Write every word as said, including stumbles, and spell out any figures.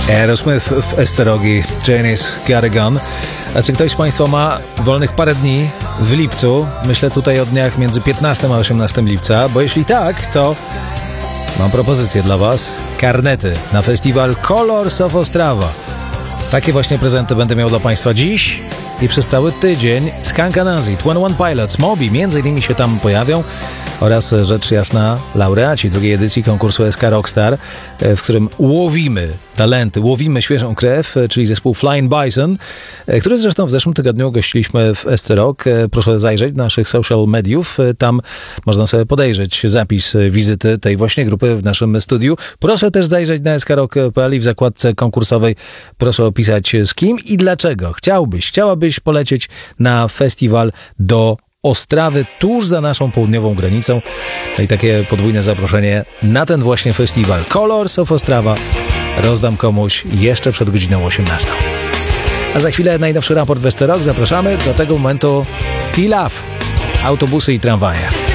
Aerosmith w Esterogi, Janie's Got a Gun. A czy ktoś z Państwa ma wolnych parę dni w lipcu? Myślę tutaj o dniach między piętnastego a osiemnastego lipca, bo jeśli tak, to mam propozycję dla Was. Karnety na festiwal Colors of Ostrava. Takie właśnie prezenty będę miał dla Państwa dziś i przez cały tydzień. Skunk Anansi, dwadzieścia jeden Pilots, Moby między innymi się tam pojawią oraz rzecz jasna laureaci drugiej edycji konkursu S K Rockstar, w którym łowimy talenty, łowimy świeżą krew, czyli zespół Flying Bison, który zresztą w zeszłym tygodniu gościliśmy w S C Rock. Proszę zajrzeć do naszych social mediów, tam można sobie podejrzeć zapis wizyty tej właśnie grupy w naszym studiu. Proszę też zajrzeć na skrok kropka p l i w zakładce konkursowej proszę opisać z kim i dlaczego chciałbyś, chciałabyś polecieć na festiwal do Ostrawy, tuż za naszą południową granicą. No i takie podwójne zaproszenie na ten właśnie festiwal Colors of Ostrava rozdam komuś jeszcze przed godziną osiemnastą. A za chwilę najnowszy raport w S C Rock. Zapraszamy do tego momentu T-Love, autobusy i tramwaje.